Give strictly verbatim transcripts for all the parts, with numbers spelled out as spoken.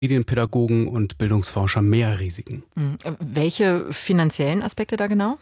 Medienpädagogen und Bildungsforscher mehr Risiken. Mhm. Welche finanziellen Aspekte da genau?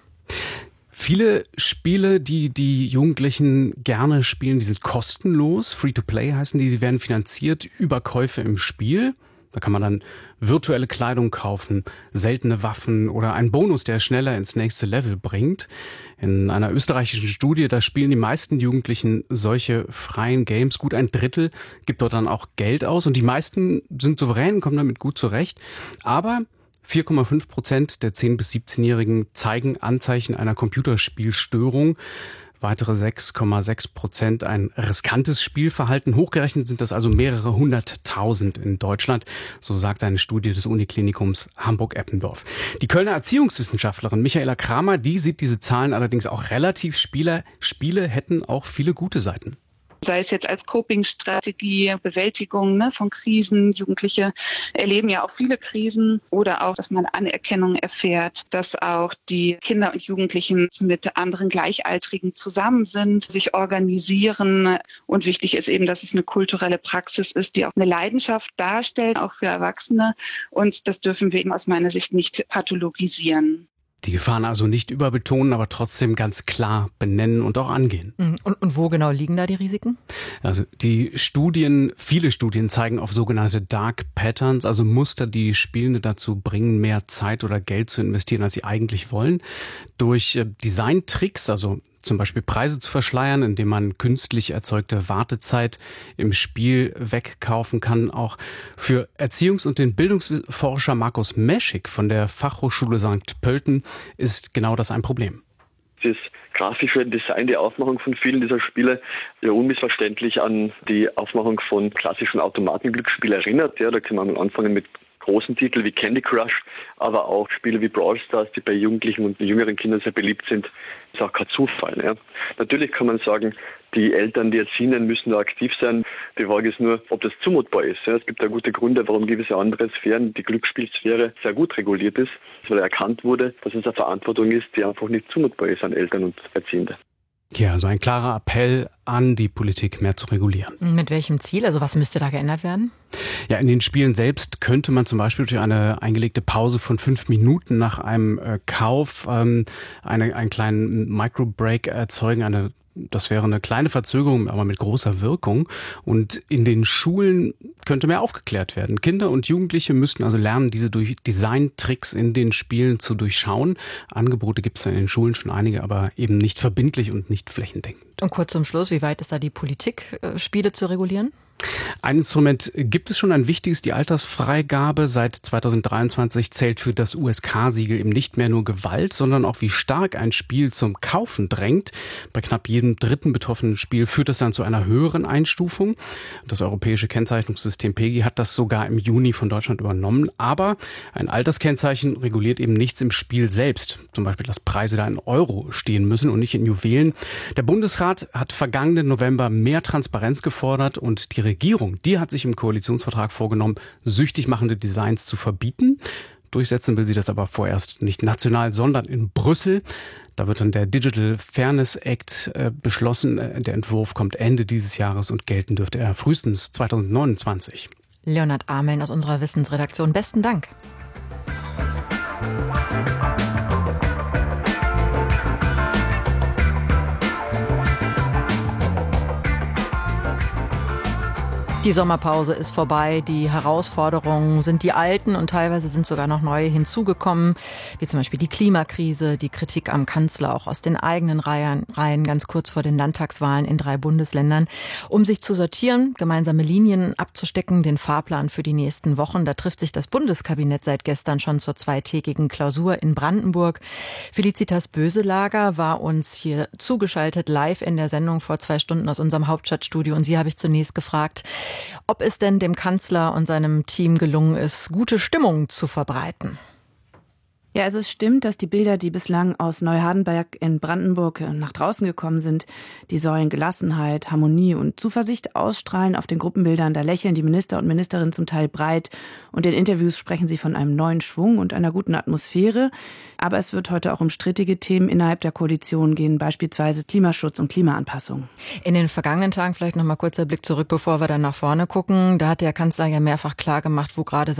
Viele Spiele, die die Jugendlichen gerne spielen, die sind kostenlos. Free-to-play heißen die, die werden finanziert über Käufe im Spiel. Da kann man dann virtuelle Kleidung kaufen, seltene Waffen oder einen Bonus, der schneller ins nächste Level bringt. In einer österreichischen Studie, da spielen die meisten Jugendlichen solche freien Games. Gut ein Drittel gibt dort dann auch Geld aus und die meisten sind souverän, kommen damit gut zurecht. Aber vier Komma fünf Prozent der zehn- bis siebzehnjährigen zeigen Anzeichen einer Computerspielstörung. Weitere sechs Komma sechs Prozent ein riskantes Spielverhalten. Hochgerechnet sind das also mehrere hunderttausend in Deutschland, so sagt eine Studie des Uniklinikums Hamburg-Eppendorf. Die Kölner Erziehungswissenschaftlerin Michaela Kramer, die sieht diese Zahlen allerdings auch relativ. Spiele, Spiele hätten auch viele gute Seiten. Sei es jetzt als Coping-Strategie, Bewältigung ne, von Krisen. Jugendliche erleben ja auch viele Krisen oder auch, dass man Anerkennung erfährt, dass auch die Kinder und Jugendlichen mit anderen Gleichaltrigen zusammen sind, sich organisieren. Und wichtig ist eben, dass es eine kulturelle Praxis ist, die auch eine Leidenschaft darstellt, auch für Erwachsene. Und das dürfen wir eben aus meiner Sicht nicht pathologisieren. Die Gefahren also nicht überbetonen, aber trotzdem ganz klar benennen und auch angehen. Und, und wo genau liegen da die Risiken? Also die Studien, viele Studien zeigen auf sogenannte Dark Patterns, also Muster, die Spielende dazu bringen, mehr Zeit oder Geld zu investieren, als sie eigentlich wollen. Durch Designtricks, also zum Beispiel Preise zu verschleiern, indem man künstlich erzeugte Wartezeit im Spiel wegkaufen kann. Auch für Erziehungs- und den Bildungsforscher Markus Meschig von der Fachhochschule Sankt Pölten ist genau das ein Problem. Das grafische Design, die Aufmachung von vielen dieser Spiele ja unmissverständlich an die Aufmachung von klassischen Automatenglücksspielen erinnert. Ja, da kann man anfangen mit großen Titeln wie Candy Crush, aber auch Spiele wie Brawl Stars, die bei Jugendlichen und jüngeren Kindern sehr beliebt sind, ist auch kein Zufall. Ja. Natürlich kann man sagen, die Eltern, die Erziehenden müssen da aktiv sein. Die Frage ist nur, ob das zumutbar ist. Ja. Es gibt da gute Gründe, warum gewisse andere Sphären, die Glücksspielsphäre, sehr gut reguliert ist, weil erkannt wurde, dass es eine Verantwortung ist, die einfach nicht zumutbar ist an Eltern und Erziehende. Ja, also ein klarer Appell an die Politik, mehr zu regulieren. Mit welchem Ziel? Also was müsste da geändert werden? Ja, in den Spielen selbst könnte man zum Beispiel durch eine eingelegte Pause von fünf Minuten nach einem äh, Kauf ähm, eine, einen kleinen Microbreak erzeugen, eine Das wäre eine kleine Verzögerung, aber mit großer Wirkung. Und in den Schulen könnte mehr aufgeklärt werden. Kinder und Jugendliche müssten also lernen, diese durch Designtricks in den Spielen zu durchschauen. Angebote gibt es in den Schulen schon einige, aber eben nicht verbindlich und nicht flächendeckend. Und kurz zum Schluss, wie weit ist da die Politik, Spiele zu regulieren? Ein Instrument gibt es schon, ein wichtiges, die Altersfreigabe. Seit zweitausenddreiundzwanzig zählt für das U S K-Siegel eben nicht mehr nur Gewalt, sondern auch, wie stark ein Spiel zum Kaufen drängt. Bei knapp jedem dritten betroffenen Spiel führt es dann zu einer höheren Einstufung. Das europäische Kennzeichnungssystem P E G I hat das sogar im Juni von Deutschland übernommen. Aber ein Alterskennzeichen reguliert eben nichts im Spiel selbst. Zum Beispiel, dass Preise da in Euro stehen müssen und nicht in Juwelen. Der Bundesrat hat vergangenen November mehr Transparenz gefordert und die Regierung, die hat sich im Koalitionsvertrag vorgenommen, süchtig machende Designs zu verbieten. Durchsetzen will sie das aber vorerst nicht national, sondern in Brüssel. Da wird dann der Digital Fairness Act äh, beschlossen. Der Entwurf kommt Ende dieses Jahres und gelten dürfte er frühestens zweitausendneunundzwanzig. Leonhard Ameln aus unserer Wissensredaktion. Besten Dank. Die Sommerpause ist vorbei, die Herausforderungen sind die alten und teilweise sind sogar noch neue hinzugekommen, wie zum Beispiel die Klimakrise, die Kritik am Kanzler, auch aus den eigenen Reihen, Reihen ganz kurz vor den Landtagswahlen in drei Bundesländern. Um sich zu sortieren, gemeinsame Linien abzustecken, den Fahrplan für die nächsten Wochen, da trifft sich das Bundeskabinett seit gestern schon zur zweitägigen Klausur in Brandenburg. Felicitas Böselager war uns hier zugeschaltet, live in der Sendung vor zwei Stunden aus unserem Hauptstadtstudio und sie habe ich zunächst gefragt, ob es denn dem Kanzler und seinem Team gelungen ist, gute Stimmung zu verbreiten. Ja, also es stimmt, dass die Bilder, die bislang aus Neuhardenberg in Brandenburg nach draußen gekommen sind, die sollen Gelassenheit, Harmonie und Zuversicht ausstrahlen. Auf den Gruppenbildern, da lächeln die Minister und Ministerinnen zum Teil breit und in Interviews sprechen sie von einem neuen Schwung und einer guten Atmosphäre. Aber es wird heute auch um strittige Themen innerhalb der Koalition gehen, beispielsweise Klimaschutz und Klimaanpassung. In den vergangenen Tagen vielleicht noch mal kurzer Blick zurück, bevor wir dann nach vorne gucken. Da hat der Kanzler ja mehrfach klar gemacht, wo gerade